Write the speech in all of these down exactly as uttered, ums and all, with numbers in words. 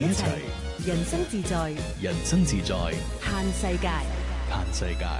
一齊人生自在， 人生自在， 嘆世界。 嘆世界。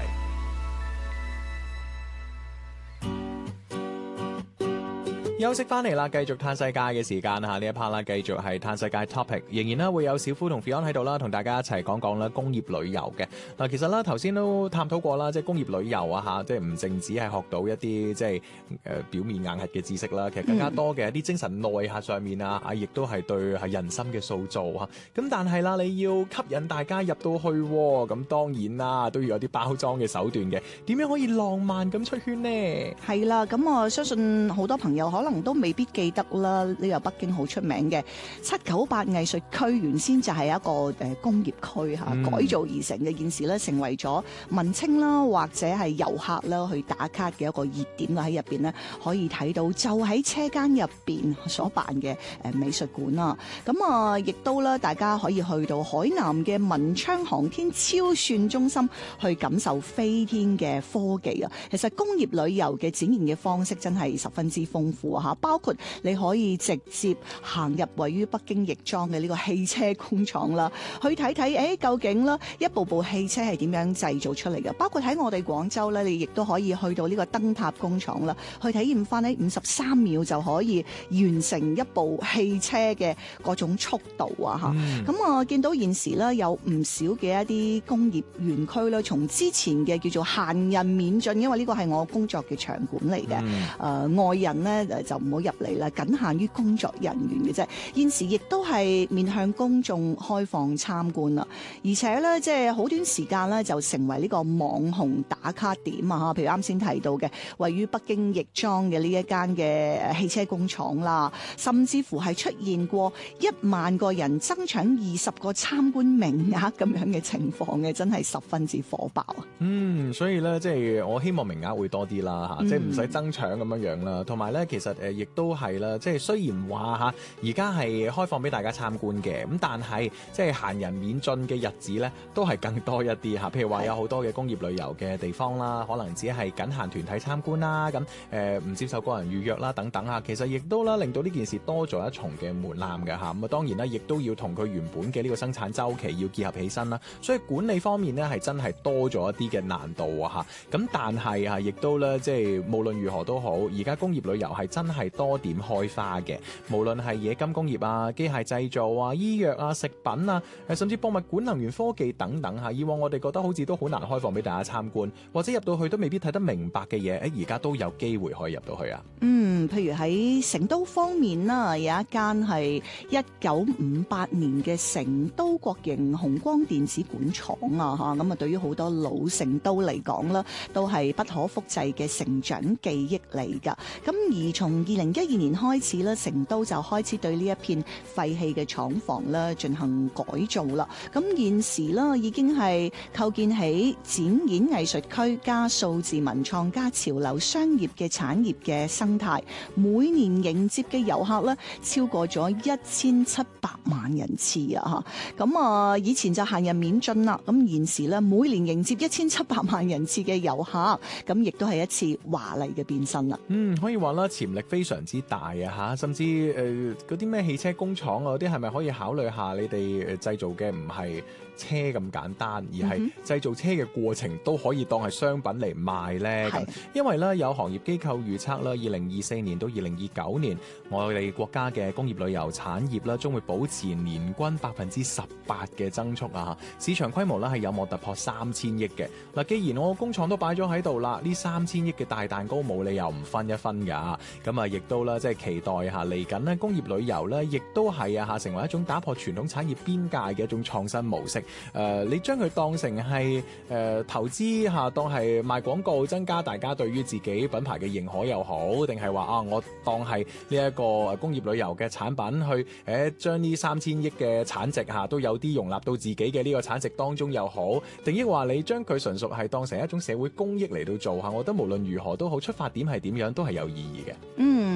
休息翻嚟啦，繼續嘆世界嘅時間嚇，呢一 part 啦，繼續係嘆世界 topic，仍然啦會有小夫同 Fion 喺度啦，同大家一齊講講啦工業旅遊嘅嗱。其實啦頭先都探討過啦，即係工業旅遊啊嚇，即係唔淨止係學到一啲即係誒表面硬核嘅知識啦，其實更加多嘅一啲精神內核上面啊，啊亦都係對係人心嘅塑造嚇。咁但係啦，你要吸引大家入到去，咁當然啦都要有啲包裝嘅手段嘅。點樣可以浪漫咁出圈呢？ 係啦，咁我相信好多朋友可能都未必記得啦，呢個北京好出名嘅七九八藝術區，原先就係一個誒工業區嚇、嗯、改造而成嘅件事咧，成為咗文青啦或者係遊客啦去打卡嘅一個熱點啦。喺入邊咧可以睇到就喺車間入邊所辦嘅誒美術館啦。咁啊，亦都咧大家可以去到海南嘅文昌航天超算中心去感受飛天嘅科技啊。其實工業旅遊嘅展現嘅方式真係十分之豐富啊！包括你可以直接行入位於北京亦莊嘅呢個汽車工廠啦，去睇睇誒究竟啦一部部汽車係點樣製造出嚟嘅。包括喺我哋廣州咧，你亦都可以去到呢個燈塔工廠啦，去體驗翻喺五十三秒就可以完成一部汽車嘅嗰種速度啊！嚇、嗯，咁我見到現時咧有唔少嘅一啲工業園區咧，從之前嘅叫做閒人免進，因為呢個係我工作嘅場館嚟嘅，誒、嗯呃、外人咧就唔好入嚟啦，僅限於工作人員嘅啫。現時亦都係面向公眾開放參觀啦，而且咧即係好短時間咧就成為呢個網紅打卡點啊！譬如啱先提到嘅位於北京亦莊嘅呢一間嘅汽車工廠啦，甚至乎係出現過一萬個人爭搶二十個參觀名額咁樣嘅情況嘅，真係十分之火爆啊！ 嗯，所以咧即係我希望名額會多啲啦嚇，即係唔使爭搶咁樣樣啦。同埋咧，其實誒亦都係啦，即係雖然話嚇而家係開放俾大家參觀嘅，咁但係即係閒人免進嘅日子咧，都係更多一啲嚇。譬如話有好多嘅工業旅遊嘅地方啦，可能只係僅限團體參觀啦，咁誒唔接受個人預約啦等等啊。其實亦都啦令到呢件事多咗一重嘅門檻嘅嚇。咁啊當然啦，亦都要同佢原本嘅呢個生產週期要結合起身啦。所以管理方面咧係真係多咗一啲嘅難度啊嚇。咁但係啊，亦都咧即係無論如何都好，而家工業旅遊係真係多點開花嘅。無論係冶金工業啊、機械製造啊、醫藥啊、食品啊，甚至博物館、能源科技等等嚇。以往我哋覺得好似都好難開放俾大家參觀，或者入到去都未必睇得明白嘅嘢，誒而家都有機會可以入到去啊。 嗯，譬如喺成都方面啦，有一間係一九五八年嘅成都國營紅光電子管廠啊，嚇咁啊，對於好多老成都嚟講啦，都係不可複製嘅成長記憶嚟㗎。咁而從二零一二年開始咧，成都就開始對呢一片廢棄嘅廠房咧進行改造啦。咁現時咧已經係構建起展演藝術區加數字文創加潮流商業嘅產業嘅生態，每年迎接嘅遊客咧超過咗一千七百萬人次啊！嚇咁啊，以前就閒人免進啦，咁現時咧每年迎接一千七百萬人次嘅遊客，咁亦都係一次華麗嘅變身啦。 嗯，可以話啦，潛力非常之大啊！嚇，甚至誒嗰啲咩汽車工廠啊嗰啲，係咪可以考慮下你哋誒製造嘅唔係車咁簡單，而係製造車嘅過程都可以當係商品嚟賣咧？咁因為咧有行業機構預測啦，二零二四年到二零二九年，我哋國家嘅工業旅遊產業啦，將會保持年均百分之十八嘅增速啊！市場規模咧係有望突破三千億嘅。嗱，既然我個工廠都擺咗喺度啦，呢三千億嘅大蛋糕冇理由唔分一分㗎。咁啊，亦都啦，即係期待下嚟緊咧工業旅遊咧，亦都係啊嚇成為一種打破傳統產業邊界嘅一種創新模式。誒、呃，你將佢當成係誒、呃、投資嚇，當係賣廣告，增加大家對於自己品牌嘅認可又好，定係話啊，我當係呢一個工業旅遊嘅產品去誒將呢三千億嘅產值嚇都有啲容納到自己嘅呢個產值當中又好，定抑話你將佢純屬係當成一種社會公益嚟到做嚇，我覺得無論如何都好，出發點係點樣都係有意義嘅。 嗯，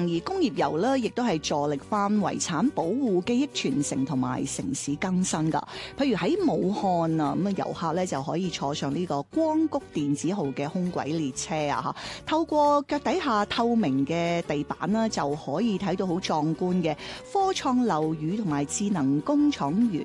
而工業遊咧，亦都係助力翻遺產保護、記憶傳承同埋城市更新噶。譬如喺武漢啊，咁啊遊客咧就可以坐上呢個光谷電子號嘅空軌列車啊，嚇，透過腳底下透明嘅地板啦，就可以睇到好壯觀嘅科創樓宇同埋智能工廠園